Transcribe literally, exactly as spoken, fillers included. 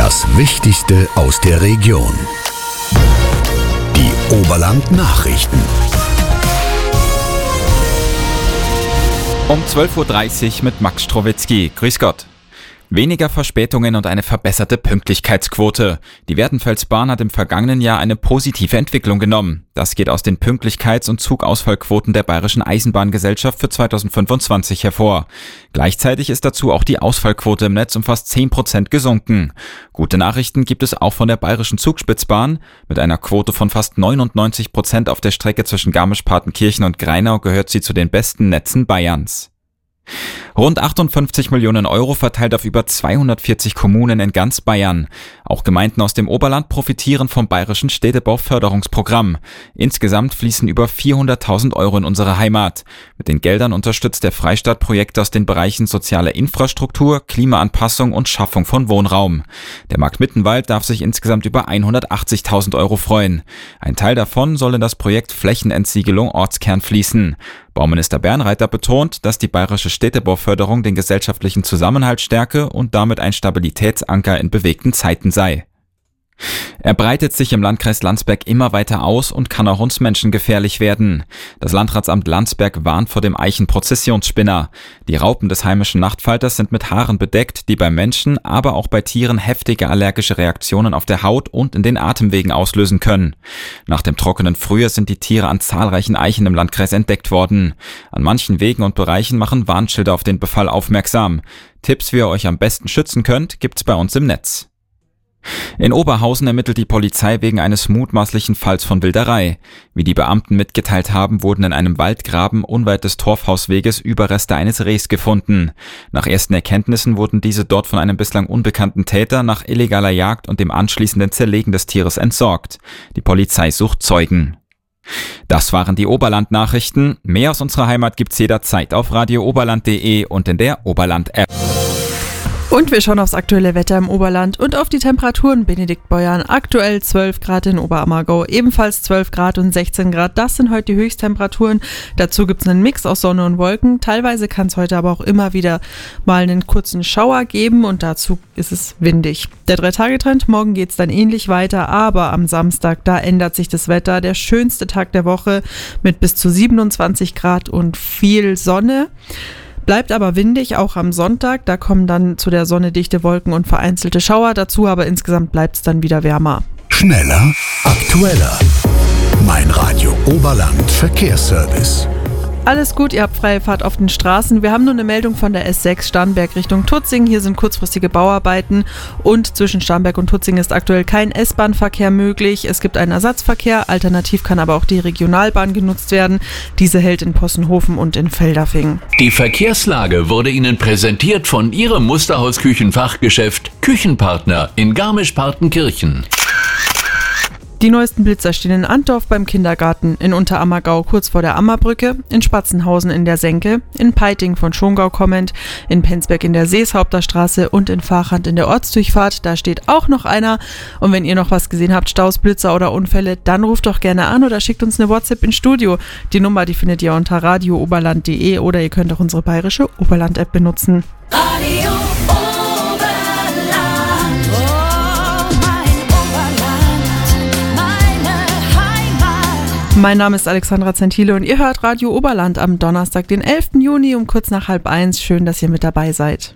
Das Wichtigste aus der Region. Die Oberland Nachrichten. Um zwölf Uhr dreißig mit Max Strowitzki. Grüß Gott. Weniger Verspätungen und eine verbesserte Pünktlichkeitsquote. Die Werdenfels-Bahn hat im vergangenen Jahr eine positive Entwicklung genommen. Das geht aus den Pünktlichkeits- und Zugausfallquoten der Bayerischen Eisenbahngesellschaft für zweitausendfünfundzwanzig hervor. Gleichzeitig ist dazu auch die Ausfallquote im Netz um fast zehn Prozent gesunken. Gute Nachrichten gibt es auch von der Bayerischen Zugspitzbahn. Mit einer Quote von fast neunundneunzig Prozent auf der Strecke zwischen Garmisch-Partenkirchen und Greinau gehört sie zu den besten Netzen Bayerns. Rund achtundfünfzig Millionen Euro verteilt auf über zweihundertvierzig Kommunen in ganz Bayern. Auch Gemeinden aus dem Oberland profitieren vom Bayerischen Städtebauförderungsprogramm. Insgesamt fließen über vierhunderttausend Euro in unsere Heimat. Mit den Geldern unterstützt der Freistaat Projekte aus den Bereichen soziale Infrastruktur, Klimaanpassung und Schaffung von Wohnraum. Der Markt Mittenwald darf sich insgesamt über hundertachtzigtausend Euro freuen. Ein Teil davon soll in das Projekt Flächenentsiegelung Ortskern fließen. Bauminister Bernreiter betont, dass die bayerische Städtebauförderung den gesellschaftlichen Zusammenhalt stärke und damit ein Stabilitätsanker in bewegten Zeiten sei. Er breitet sich im Landkreis Landsberg immer weiter aus und kann auch uns Menschen gefährlich werden. Das Landratsamt Landsberg warnt vor dem Eichenprozessionsspinner. Die Raupen des heimischen Nachtfalters sind mit Haaren bedeckt, die bei Menschen, aber auch bei Tieren heftige allergische Reaktionen auf der Haut und in den Atemwegen auslösen können. Nach dem trockenen Frühjahr sind die Tiere an zahlreichen Eichen im Landkreis entdeckt worden. An manchen Wegen und Bereichen machen Warnschilder auf den Befall aufmerksam. Tipps, wie ihr euch am besten schützen könnt, gibt's bei uns im Netz. In Oberhausen ermittelt die Polizei wegen eines mutmaßlichen Falls von Wilderei. Wie die Beamten mitgeteilt haben, wurden in einem Waldgraben unweit des Torfhausweges Überreste eines Rehs gefunden. Nach ersten Erkenntnissen wurden diese dort von einem bislang unbekannten Täter nach illegaler Jagd und dem anschließenden Zerlegen des Tieres entsorgt. Die Polizei sucht Zeugen. Das waren die Oberland-Nachrichten. Mehr aus unserer Heimat gibt's jederzeit auf radio oberland punkt de und in der Oberland-App. Und wir schauen aufs aktuelle Wetter im Oberland und auf die Temperaturen. Benedikt Beuern, aktuell zwölf Grad in Oberammergau, ebenfalls zwölf Grad und sechzehn Grad. Das sind heute die Höchsttemperaturen. Dazu gibt es einen Mix aus Sonne und Wolken. Teilweise kann es heute aber auch immer wieder mal einen kurzen Schauer geben und dazu ist es windig. Der Drei-Tage-Trend, morgen geht es dann ähnlich weiter, aber am Samstag, da ändert sich das Wetter. Der schönste Tag der Woche mit bis zu siebenundzwanzig Grad und viel Sonne. Bleibt aber windig, auch am Sonntag. Da kommen dann zu der Sonne dichte Wolken und vereinzelte Schauer dazu, aber insgesamt bleibt es dann wieder wärmer. Schneller, aktueller. Mein Radio Oberland Verkehrsservice. Alles gut, ihr habt freie Fahrt auf den Straßen. Wir haben nur eine Meldung von der S sechs Starnberg Richtung Tutzing. Hier sind kurzfristige Bauarbeiten und zwischen Starnberg und Tutzing ist aktuell kein S-Bahn-Verkehr möglich. Es gibt einen Ersatzverkehr, alternativ kann aber auch die Regionalbahn genutzt werden. Diese hält in Possenhofen und in Feldafing. Die Verkehrslage wurde Ihnen präsentiert von Ihrem Musterhaus-Küchenfachgeschäft Küchenpartner in Garmisch-Partenkirchen. Die neuesten Blitzer stehen in Antdorf beim Kindergarten, in Unterammergau kurz vor der Ammerbrücke, in Spatzenhausen in der Senke, in Peiting von Schongau kommend, in Penzberg in der Seeshaupter und in Fahrrand in der Ortsdurchfahrt. Da steht auch noch einer. Und wenn ihr noch was gesehen habt, Staus, Blitzer oder Unfälle, dann ruft doch gerne an oder schickt uns eine WhatsApp ins Studio. Die Nummer, die findet ihr unter radio oberland punkt de oder ihr könnt auch unsere bayerische Oberland-App benutzen. Radio Mein Name ist Alexandra Zentile und ihr hört Radio Oberland am Donnerstag, den elften Juni um kurz nach halb eins. Schön, dass ihr mit dabei seid.